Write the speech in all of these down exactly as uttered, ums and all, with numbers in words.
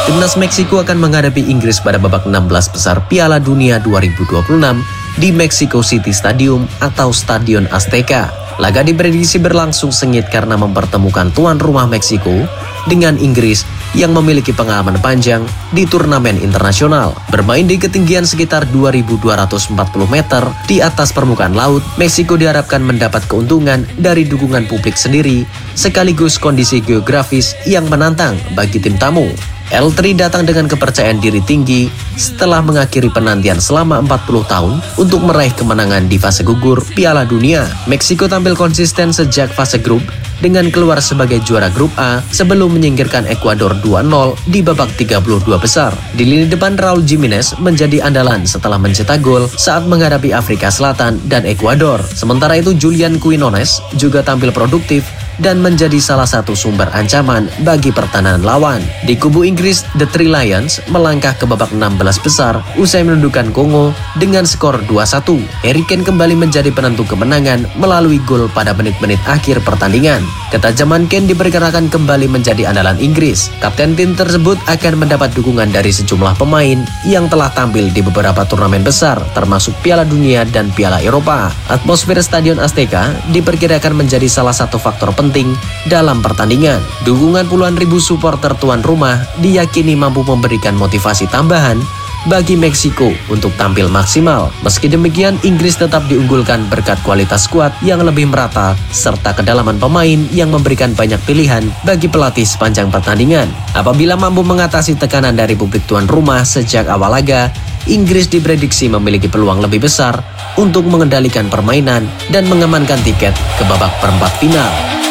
Timnas Meksiko akan menghadapi Inggris pada babak enam belas besar Piala Dunia dua ribu dua puluh enam di Mexico City Stadium atau Stadion Azteca. Laga diprediksi berlangsung sengit karena mempertemukan tuan rumah Meksiko dengan Inggris yang memiliki pengalaman panjang di turnamen internasional. Bermain di ketinggian sekitar dua ribu dua ratus empat puluh meter di atas permukaan laut, Meksiko diharapkan mendapat keuntungan dari dukungan publik sendiri sekaligus kondisi geografis yang menantang bagi tim tamu. El Tri datang dengan kepercayaan diri tinggi setelah mengakhiri penantian selama empat puluh tahun untuk meraih kemenangan di fase gugur Piala Dunia. Meksiko tampil konsisten sejak fase grup dengan keluar sebagai juara grup A sebelum menyingkirkan Ekuador dua nol di babak tiga puluh dua besar. Di lini depan, Raul Jimenez menjadi andalan setelah mencetak gol saat menghadapi Afrika Selatan dan Ekuador. Sementara itu, Julian Quinones juga tampil produktif dan menjadi salah satu sumber ancaman bagi pertahanan lawan. Di kubu Inggris, The Three Lions melangkah ke babak enam belas besar usai menundukkan Kongo dengan skor dua satu. Harry Kane kembali menjadi penentu kemenangan melalui gol pada menit-menit akhir pertandingan. Ketajaman Kane diperkirakan kembali menjadi andalan Inggris. Kapten tim tersebut akan mendapat dukungan dari sejumlah pemain yang telah tampil di beberapa turnamen besar, termasuk Piala Dunia dan Piala Eropa. Atmosfer Stadion Azteca diperkirakan menjadi salah satu faktor penting penting dalam pertandingan. Dukungan puluhan ribu supporter tuan rumah diyakini mampu memberikan motivasi tambahan bagi Meksiko untuk tampil maksimal. Meski demikian, Inggris tetap diunggulkan berkat kualitas skuad yang lebih merata serta kedalaman pemain yang memberikan banyak pilihan bagi pelatih sepanjang pertandingan. Apabila mampu mengatasi tekanan dari publik tuan rumah sejak awal laga, Inggris diprediksi memiliki peluang lebih besar untuk mengendalikan permainan dan mengamankan tiket ke babak perempat final.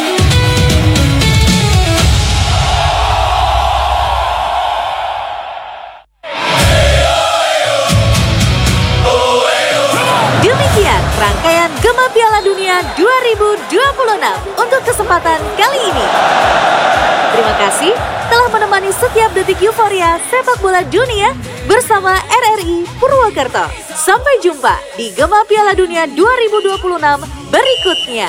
Demikian rangkaian Gema Piala Dunia dua ribu dua puluh enam untuk kesempatan kali ini. Terima kasih telah menemani setiap detik euforia sepak bola dunia bersama R R I Purwokerto. Sampai jumpa di Gema Piala Dunia dua ribu dua puluh enam berikutnya.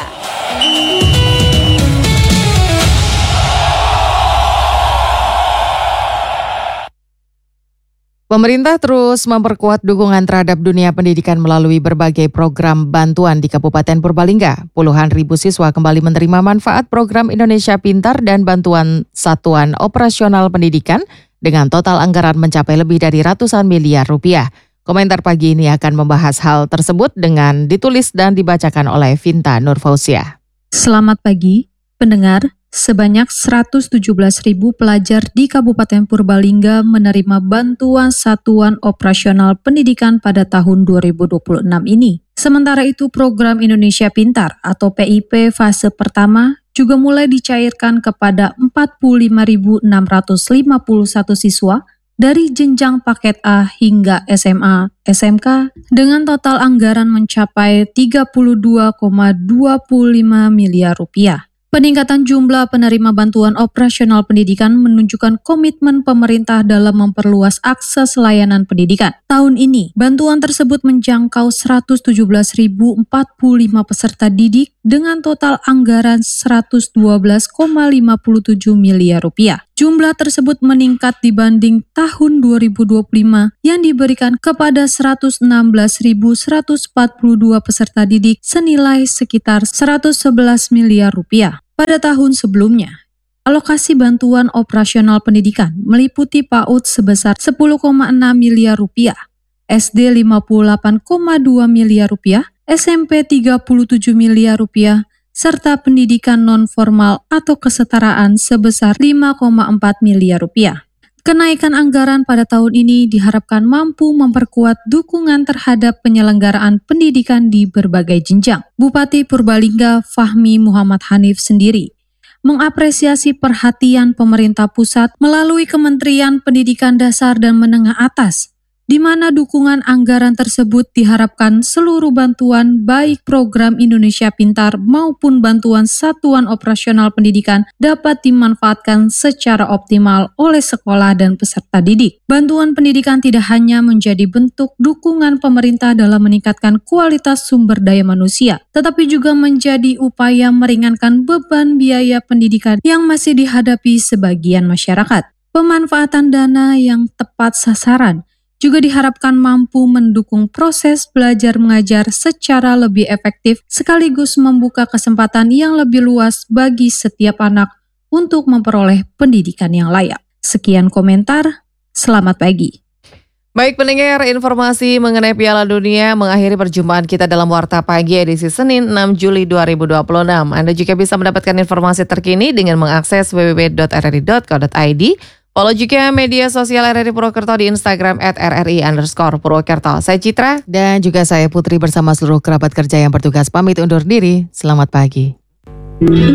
Pemerintah terus memperkuat dukungan terhadap dunia pendidikan melalui berbagai program bantuan di Kabupaten Purbalingga. Puluhan ribu siswa kembali menerima manfaat program Indonesia Pintar dan bantuan Satuan Operasional Pendidikan dengan total anggaran mencapai lebih dari ratusan miliar rupiah. Komentar pagi ini akan membahas hal tersebut dengan ditulis dan dibacakan oleh Vinta Nurfausia. Selamat pagi, pendengar. Sebanyak seratus tujuh belas ribu pelajar di Kabupaten Purbalingga menerima bantuan Satuan Operasional Pendidikan pada tahun dua ribu dua puluh enam ini. Sementara itu, program Indonesia Pintar atau P I P fase pertama juga mulai dicairkan kepada empat puluh lima ribu enam ratus lima puluh satu siswa dari jenjang paket A hingga S M A, S M K dengan total anggaran mencapai tiga puluh dua koma dua lima miliar rupiah. Peningkatan jumlah penerima bantuan operasional pendidikan menunjukkan komitmen pemerintah dalam memperluas akses layanan pendidikan. Tahun ini, bantuan tersebut menjangkau seratus tujuh belas ribu empat puluh lima peserta didik dengan total anggaran seratus dua belas koma lima tujuh miliar rupiah. Jumlah tersebut meningkat dibanding tahun dua ribu dua puluh lima yang diberikan kepada seratus enam belas ribu seratus empat puluh dua peserta didik senilai sekitar seratus sebelas miliar rupiah. Pada tahun sebelumnya, alokasi bantuan operasional pendidikan meliputi PAUD sebesar sepuluh koma enam miliar rupiah, S D lima puluh delapan koma dua miliar rupiah, S M P tiga puluh tujuh miliar rupiah, serta pendidikan non-formal atau kesetaraan sebesar lima koma empat miliar rupiah. Kenaikan anggaran pada tahun ini diharapkan mampu memperkuat dukungan terhadap penyelenggaraan pendidikan di berbagai jenjang. Bupati Purbalingga Fahmi Muhammad Hanif sendiri mengapresiasi perhatian pemerintah pusat melalui Kementerian Pendidikan Dasar dan Menengah Atas, di mana dukungan anggaran tersebut diharapkan seluruh bantuan baik program Indonesia Pintar maupun bantuan Satuan Operasional Pendidikan dapat dimanfaatkan secara optimal oleh sekolah dan peserta didik. Bantuan pendidikan tidak hanya menjadi bentuk dukungan pemerintah dalam meningkatkan kualitas sumber daya manusia, tetapi juga menjadi upaya meringankan beban biaya pendidikan yang masih dihadapi sebagian masyarakat. Pemanfaatan dana yang tepat sasaran juga diharapkan mampu mendukung proses belajar mengajar secara lebih efektif sekaligus membuka kesempatan yang lebih luas bagi setiap anak untuk memperoleh pendidikan yang layak. Sekian komentar, selamat pagi. Baik pendengar, informasi mengenai Piala Dunia mengakhiri perjumpaan kita dalam Warta Pagi edisi Senin enam Juli dua ribu dua puluh enam. Anda juga bisa mendapatkan informasi terkini dengan mengakses w w w dot r r i dot co dot i d. Follow juga media sosial R R I Purwokerto di Instagram at r r i underscore Purwokerto. Saya Citra. Dan juga saya Putri bersama seluruh kerabat kerja yang bertugas pamit undur diri. Selamat pagi.